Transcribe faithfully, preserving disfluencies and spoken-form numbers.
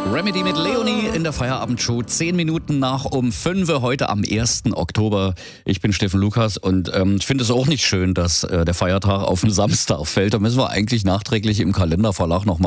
Remedy mit Leonie in der Feierabendshow. Zehn Minuten nach um fünf heute am ersten Oktober. Ich bin Steffen Lukas und ähm, ich finde es auch nicht schön, dass äh, der Feiertag auf den Samstag fällt. Da müssen wir eigentlich nachträglich im Kalenderverlag noch mal